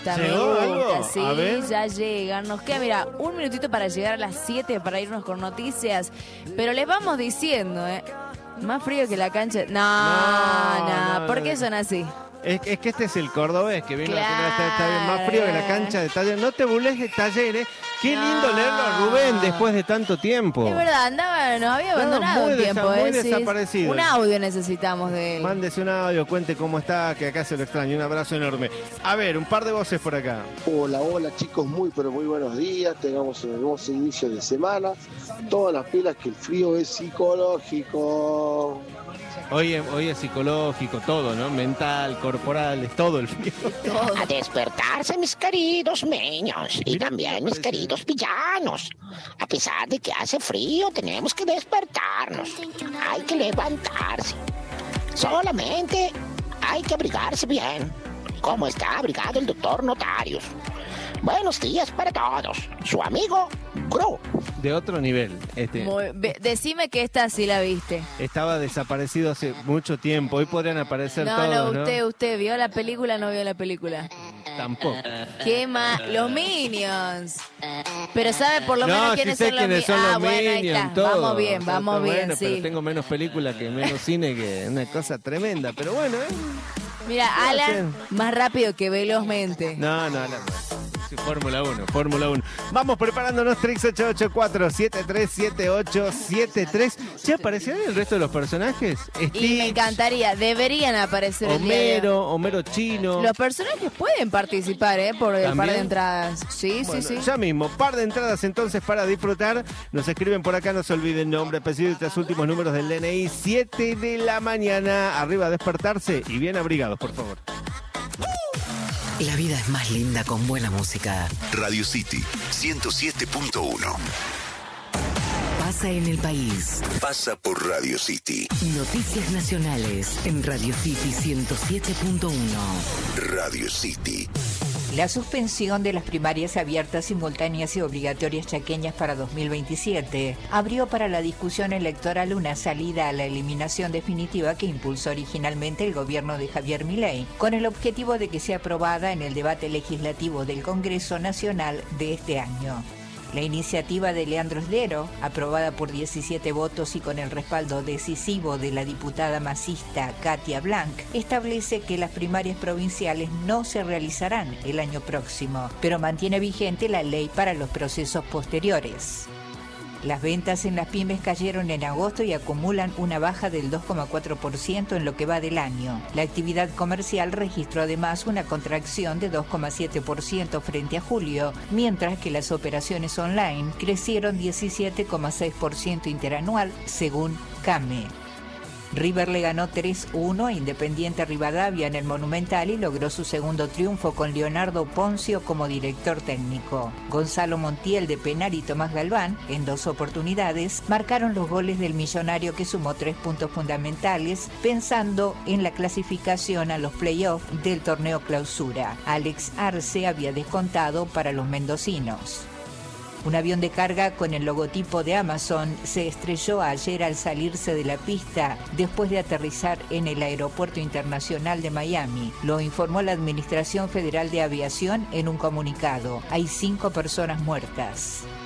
me ¿Llegó gusta, algo? sí, A ver. ya llegan. Nos queda, mira, un minutito para llegar a las 7 para irnos con noticias. Pero les vamos diciendo, más frío que la cancha. No, ¿por qué son así? Es que este es el cordobés que vino Claro. está bien más frío que la cancha de Talleres. No te burles de Talleres. Qué lindo leerlo a Rubén después de tanto tiempo. Es verdad, nos había abandonado muy un tiempo. muy Sí, desaparecido. un audio necesitamos de él. Mándese un audio, cuente cómo está, que acá se lo extraño. Un abrazo enorme. A ver, un par de voces por acá. Hola chicos, pero muy buenos días, tengamos un hermoso inicio de semana, todas las pilas que el frío es psicológico. Hoy es psicológico, todo, ¿no? Mental, corporal, es todo el frío. A despertarse, mis queridos niños, y también mis queridos villanos. A pesar de que hace frío, tenemos que despertarnos. Hay que levantarse. Solamente hay que abrigarse bien, como está abrigado el doctor Notarius. Buenos días para todos. Su amigo, Gru. De otro nivel. Decime que esta sí la viste. Estaba desaparecido hace mucho tiempo. Hoy podrían aparecer todos, ¿no? Usted vio la película, no vio la película. Tampoco. ¿Qué más? Los Minions. Pero sabe por lo menos quiénes son los Minions. Bueno, ahí está. Todo. Vamos bien, sí. Pero tengo menos película que menos cine, que una cosa tremenda. Pero bueno, Mira, Alan, más rápido que velozmente. No, Alan. Sí, Fórmula 1. Vamos preparándonos, 3884-737873. ¿Ya aparecerán el resto de los personajes? Y me encantaría, deberían aparecer Homero Chino. Los personajes pueden participar, por el par de entradas. Sí, bueno, sí. Ya mismo, par de entradas entonces para disfrutar. Nos escriben por acá, no se olviden nombre, apellido y tres últimos números del DNI. 7 de la mañana, arriba a despertarse y bien abrigados, por favor. La vida es más linda con buena música. Radio City 107.1. Pasa en el país. Pasa por Radio City. Noticias nacionales en Radio City 107.1. Radio City. La suspensión de las primarias abiertas, simultáneas y obligatorias chaqueñas para 2027 abrió para la discusión electoral una salida a la eliminación definitiva que impulsó originalmente el gobierno de Javier Milei, con el objetivo de que sea aprobada en el debate legislativo del Congreso Nacional de este año. La iniciativa de Leandro Sdero, aprobada por 17 votos y con el respaldo decisivo de la diputada masista Katia Blanc, establece que las primarias provinciales no se realizarán el año próximo, pero mantiene vigente la ley para los procesos posteriores. Las ventas en las pymes cayeron en agosto y acumulan una baja del 2,4% en lo que va del año. La actividad comercial registró además una contracción de 2,7% frente a julio, mientras que las operaciones online crecieron 17,6% interanual, según CAME. River le ganó 3-1 a Independiente Rivadavia en el Monumental y logró su segundo triunfo con Leonardo Poncio como director técnico. Gonzalo Montiel de penal y Tomás Galván, en 2 oportunidades, marcaron los goles del millonario que sumó 3 puntos fundamentales, pensando en la clasificación a los playoffs del torneo Clausura. Alex Arce había descontado para los mendocinos. Un avión de carga con el logotipo de Amazon se estrelló ayer al salirse de la pista después de aterrizar en el Aeropuerto Internacional de Miami. Lo informó la Administración Federal de Aviación en un comunicado. Hay 5 personas muertas.